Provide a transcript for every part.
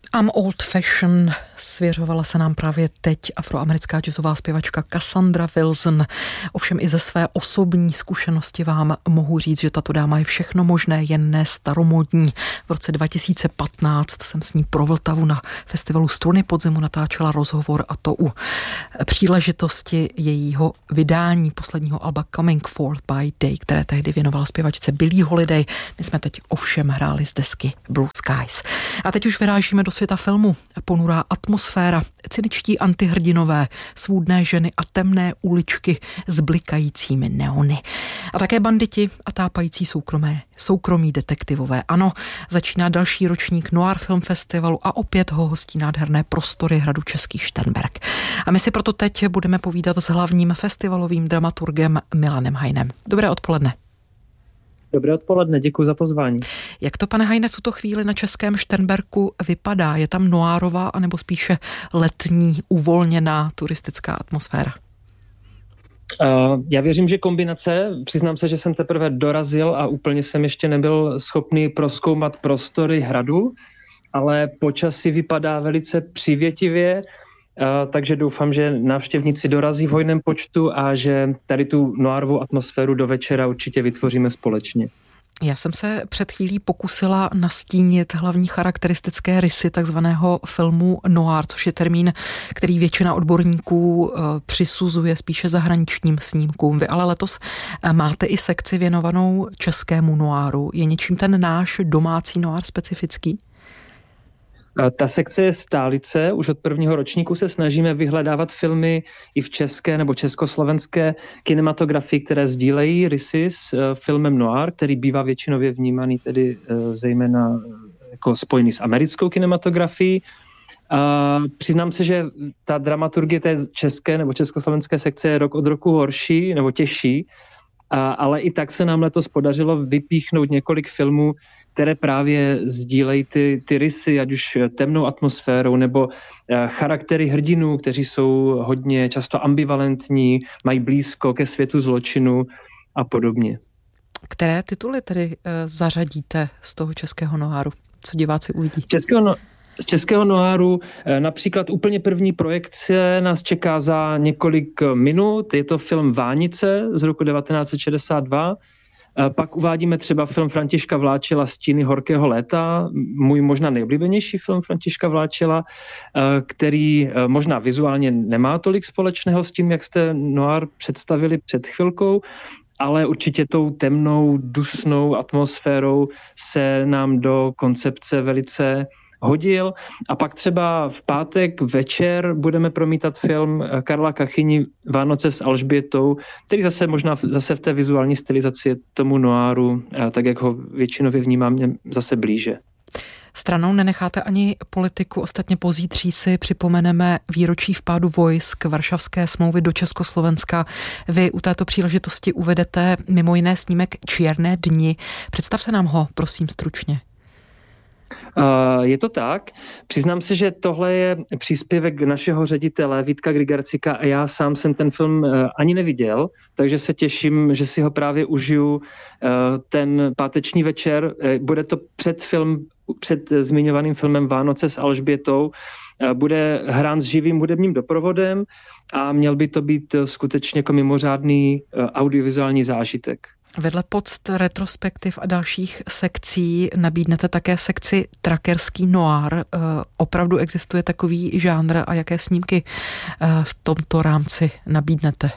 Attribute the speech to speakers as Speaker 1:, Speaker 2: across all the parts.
Speaker 1: I'm old fashion, svěřovala se nám právě teď afroamerická jazzová zpěvačka Cassandra Wilson. Ovšem i ze své osobní zkušenosti vám mohu říct, že tato dáma je všechno možné, jen ne staromódní. V roce 2015 jsem s ní pro Vltavu na festivalu Struny podzimu natáčela rozhovor, a to u příležitosti jejího vydání posledního alba Coming Forth by Day, které tehdy věnovala zpěvačce Billie Holiday. My jsme teď ovšem hráli z desky Blue Skies. A teď už vyrážíme do světa filmu. Ponurá atmosféra, cyničtí antihrdinové, svůdné ženy a temné uličky s blikajícími neony. A také banditi a tápající soukromí detektivové. Ano, začíná další ročník Noir Film Festivalu a opět ho hostí nádherné prostory hradu Český Šternberk. A my si proto teď budeme povídat s hlavním festivalovým dramaturgem Milanem Hajnem. Dobré odpoledne.
Speaker 2: Dobré odpoledne, děkuji za pozvání.
Speaker 1: Jak to, pane Hajne, v tuto chvíli na Českém Šternberku vypadá? Je tam noárová anebo spíše letní, uvolněná turistická atmosféra?
Speaker 2: Já věřím, že kombinace. Přiznám se, že jsem teprve dorazil a úplně jsem ještě nebyl schopný prozkoumat prostory hradu, ale počasí vypadá velice přívětivě, takže doufám, že návštěvníci dorazí v hojném počtu a že tady tu noárovou atmosféru do večera určitě vytvoříme společně.
Speaker 1: Já jsem se před chvílí pokusila nastínit hlavní charakteristické rysy takzvaného filmu noir, což je termín, který většina odborníků přisuzuje spíše zahraničním snímkům. Vy ale letos máte i sekci věnovanou českému noáru. Je něčím ten náš domácí noir specifický?
Speaker 2: Ta sekce je stálice. Už od prvního ročníku se snažíme vyhledávat filmy i v české nebo československé kinematografii, které sdílejí rysy s filmem noir, který bývá většinově vnímaný tedy zejména jako spojený s americkou kinematografií. Přiznám se, že ta dramaturgie té české nebo československé sekce je rok od roku horší nebo těžší, ale i tak se nám letos podařilo vypíchnout několik filmů, které právě sdílejí ty rysy, ať už temnou atmosférou nebo charaktery hrdinů, kteří jsou hodně často ambivalentní, mají blízko ke světu zločinu a podobně.
Speaker 1: Které tituly tedy zařadíte z toho českého noáru? Co diváci uvidí?
Speaker 2: Z českého noáru například úplně první projekce nás čeká za několik minut. Je to film Vánice z roku 1962. Pak uvádíme třeba film Františka Vláčela Stíny horkého léta, můj možná nejoblíbenější film Františka Vláčela, který možná vizuálně nemá tolik společného s tím, jak jste noir představili před chvilkou, ale určitě tou temnou, dusnou atmosférou se nám do koncepce velice hodil. A pak třeba v pátek večer budeme promítat film Karla Kachyni Vánoce s Alžbětou, který zase v té vizuální stylizaci je tomu noáru, tak jak ho většinově vnímám, mě zase blíže.
Speaker 1: Stranou nenecháte ani politiku, ostatně pozítří si připomeneme výročí vpádu vojsk Varšavské smlouvy do Československa. Vy u této příležitosti uvedete mimo jiné snímek Čierné dni. Představte nám ho, prosím, stručně.
Speaker 2: Je to tak. Přiznám se, že tohle je příspěvek našeho ředitele Vítka Grigarcika a já sám jsem ten film ani neviděl, takže se těším, že si ho právě užiju ten páteční večer. Bude to před zmiňovaným filmem Vánoce s Alžbětou. Bude hrán s živým hudebním doprovodem a měl by to být skutečně jako mimořádný audiovizuální zážitek.
Speaker 1: Vedle poct, retrospektiv a dalších sekcí nabídnete také sekci Trackerský noir. Opravdu existuje takový žánr a jaké snímky v tomto rámci nabídnete?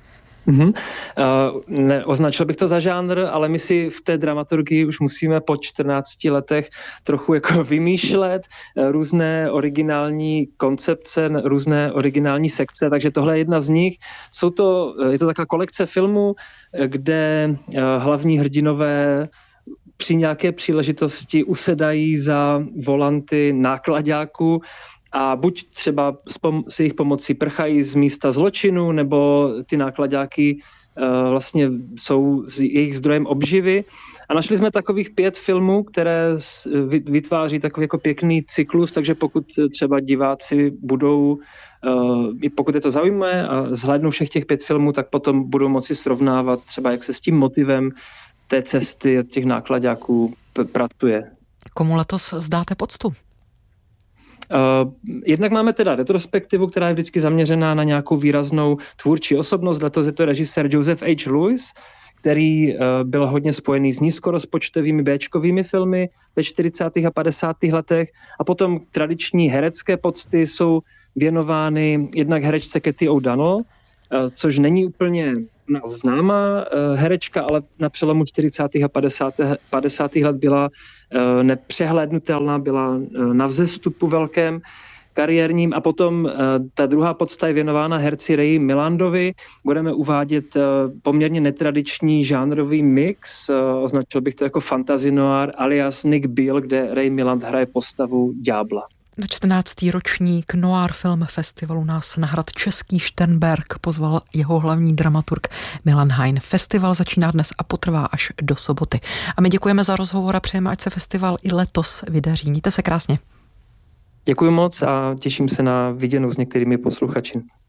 Speaker 2: Označil bych to za žánr, ale my si v té dramaturgii už musíme po 14 letech trochu jako vymýšlet různé originální koncepce, různé originální sekce, takže tohle je jedna z nich. Je to taková kolekce filmů, kde hlavní hrdinové při nějaké příležitosti usedají za volanty náklaďáků a buď třeba s jejich pomocí prchají z místa zločinu, nebo ty náklaďáky vlastně jsou jejich zdrojem obživy. A našli jsme takových 5 filmů, které vytváří takový jako pěkný cyklus, takže pokud třeba diváci budou, pokud je to zajímavé a zhlédnou všech těch 5 filmů, tak potom budou moci srovnávat třeba, jak se s tím motivem té cesty od těch náklaďáků pracuje.
Speaker 1: Komu letos vzdáte poctu?
Speaker 2: Jednak máme teda retrospektivu, která je vždycky zaměřená na nějakou výraznou tvůrčí osobnost. Letos je to režisér Joseph H. Lewis, který byl hodně spojený s nízkorozpočtovými béčkovými filmy ve 40. a 50. letech. A potom tradiční herecké pocty jsou věnovány jednak herečce Cathy O'Donnell, což není úplně známá herečka, ale na přelomu 40. a 50. let byla nepřehlédnutelná, byla na vzestupu velkém kariérním. A potom ta druhá podsta je věnována herci Rayi Millandovi. Budeme uvádět poměrně netradiční žánrový mix, označil bych to jako fantasy noir alias Nick Beale, kde Ray Milland hraje postavu ďábla.
Speaker 1: Na 14. ročník Noir Film Festivalu nás na hrad Český Šternberk pozval jeho hlavní dramaturg Milan Hein. Festival začíná dnes a potrvá až do soboty. A my děkujeme za rozhovor a přejeme, ať se festival i letos vydaří. Mějte se krásně.
Speaker 2: Děkuji moc a těším se na viděnou s některými posluchači.